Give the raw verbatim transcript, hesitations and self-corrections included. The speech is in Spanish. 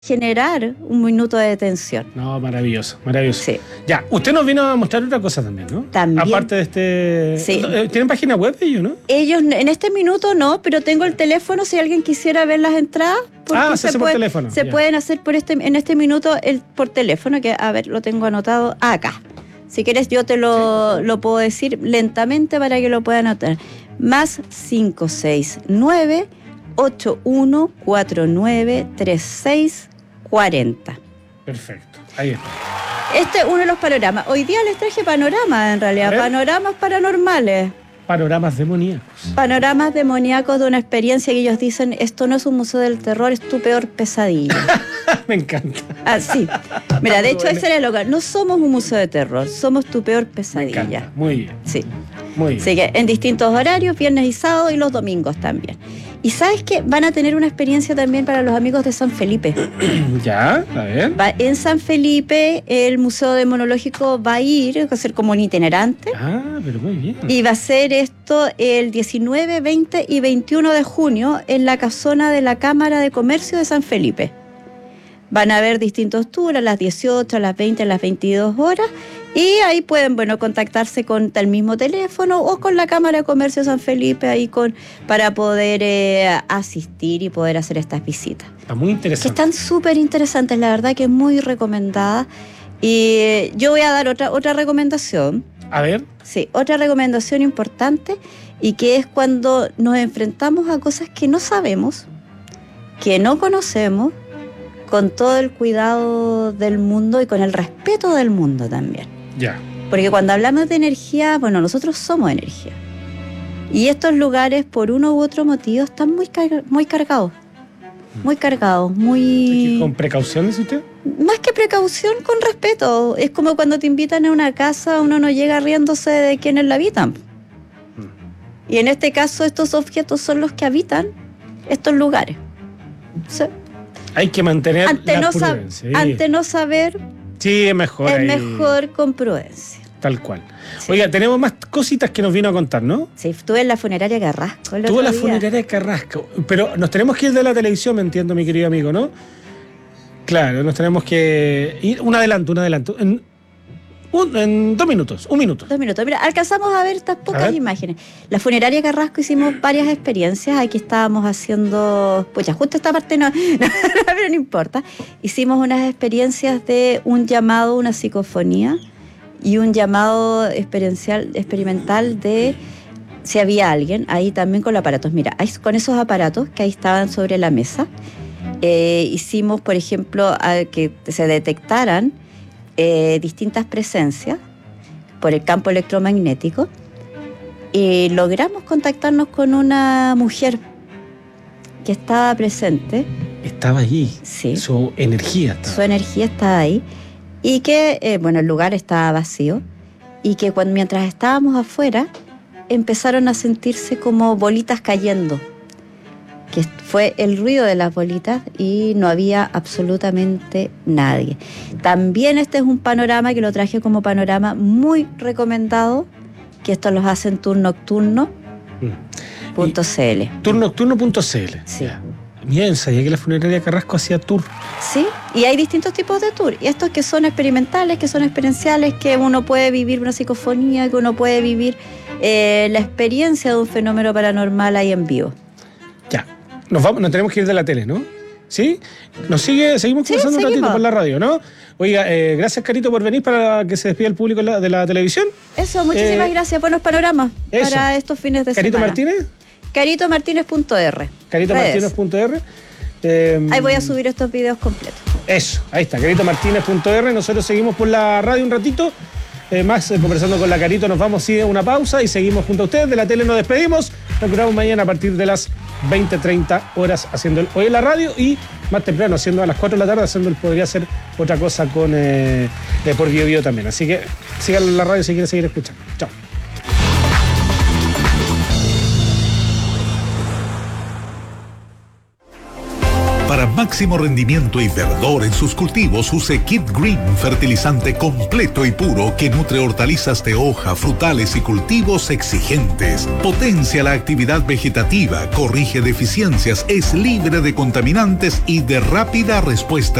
generar un minuto de detención. No, maravilloso, maravilloso. Sí. Ya, usted nos vino a mostrar otra cosa también, ¿no? También. Aparte de este... Sí. ¿Tienen página web ellos, no? Ellos en este minuto no, pero tengo el teléfono si alguien quisiera ver las entradas. Ah, se hace por teléfono. Se Ya. pueden hacer por este, en este minuto el, por teléfono, que a ver, lo tengo anotado acá. Si quieres yo te lo, sí. lo puedo decir lentamente para que lo puedan anotar. Más cinco seis nueve, ocho uno cuatro nueve, tres seis cuarenta. Perfecto, ahí está. Este es uno de los panoramas. Hoy día les traje panoramas, en realidad, panoramas paranormales. Panoramas demoníacos. Panoramas demoníacos de una experiencia que ellos dicen, esto no es un museo del terror, es tu peor pesadilla. Me encanta. Ah, sí. Mira, de hecho ese era el local. No somos un museo de terror, somos tu peor pesadilla. Me encanta. Muy bien. Sí. Muy bien. Así que en distintos horarios, viernes y sábado y los domingos también. Y ¿sabes qué? Van a tener una experiencia también para los amigos de San Felipe. Ya, a ver. Va, en San Felipe el Museo Demonológico va a ir, va a ser como un itinerante. Ah, pero muy bien. Y va a ser esto el diecinueve, veinte y veintiuno de junio en la casona de la Cámara de Comercio de San Felipe. Van a haber distintos tours a las dieciocho, a las veinte, a las veintidós horas. Y ahí pueden, bueno, contactarse con el mismo teléfono o con la Cámara de Comercio de San Felipe ahí con, para poder eh, asistir y poder hacer estas visitas. Está muy interesante. Que están súper interesantes, la verdad que es muy recomendada. Y yo voy a dar otra, otra recomendación. A ver. Sí, otra recomendación importante y que es cuando nos enfrentamos a cosas que no sabemos, que no conocemos, con todo el cuidado del mundo y con el respeto del mundo también. Ya. Porque cuando hablamos de energía, bueno, nosotros somos energía. Y estos lugares, por uno u otro motivo, están muy, car- muy cargados. Muy cargados, muy... ¿Con precaución, dice usted? Más que precaución, con respeto. Es como cuando te invitan a una casa, uno no llega riéndose de quienes la habitan. Y en este caso, estos objetos son los que habitan estos lugares. ¿Sí? Hay que mantener ante la no prudencia. sab- ante no saber, sí, es mejor. es ahí, mejor con prudencia. Tal cual. Sí. Oiga, tenemos más cositas que nos vino a contar, ¿no? Sí, estuve en la funeraria Carrasco el Tuvo otro la día. funeraria de Carrasco. Pero nos tenemos que ir de la televisión, me entiendo, mi querido amigo, ¿no? Claro, nos tenemos que ir. Un adelanto, un adelanto. En, un, en dos minutos, un minuto. Dos minutos. Mira, alcanzamos a ver estas pocas ver. imágenes. La funeraria Carrasco hicimos varias experiencias. Aquí estábamos haciendo... Pues ya, justo esta parte no, pero no importa. Hicimos unas experiencias de un llamado, una psicofonía y un llamado experiencial, experimental de si había alguien. Ahí también con los aparatos. Mira, ahí, con esos aparatos que ahí estaban sobre la mesa, eh, hicimos, por ejemplo, a que se detectaran Eh, distintas presencias por el campo electromagnético y logramos contactarnos con una mujer que estaba presente. Estaba allí. Sí. Su energía estaba. Su energía estaba ahí y que, eh, bueno, el lugar estaba vacío y que cuando, mientras estábamos afuera empezaron a sentirse como bolitas cayendo, que fue el ruido de las bolitas y no había absolutamente nadie. También este es un panorama que lo traje como panorama muy recomendado, que estos los hacen tour nocturno punto c l. tour nocturno punto c l. Sí. Bien, sabía que la funeraria Carrasco hacía tour. Sí, y hay distintos tipos de tour. Y estos que son experimentales, que son experienciales, que uno puede vivir una psicofonía, que uno puede vivir eh, la experiencia de un fenómeno paranormal ahí en vivo. Ya. Nos vamos, nos tenemos que ir de la tele, ¿no? ¿Sí? Nos sigue, seguimos Sí, conversando un seguimos. ratito por la radio, ¿no? Oiga, eh, gracias, Carito, por venir para que se despida el público de la, de la televisión. Eso, muchísimas Eh, gracias. Buenos panoramas eso. para estos fines de Carito semana. Martínez. carito martínez punto r. carito martínez punto r. Eh, Ahí voy a subir estos videos completos. Eso, ahí está, carito martínez punto r. Nosotros seguimos por la radio un ratito. Eh, más eh, conversando con la Carito, nos vamos a una pausa y seguimos junto a ustedes. De la tele nos despedimos. Nos encontramos mañana a partir de las veinte treinta horas haciendo el Hoy en la Radio y más temprano haciendo a las cuatro de la tarde haciendo el Podría Ser Otra Cosa con eh, de por Bio Bio también. Así que sigan en la radio si quieren seguir escuchando. Chao. Para máximo máximo rendimiento y verdor en sus cultivos, use Kid Green, fertilizante completo y puro que nutre hortalizas de hoja, frutales y cultivos exigentes. Potencia la actividad vegetativa, corrige deficiencias, es libre de contaminantes y de rápida respuesta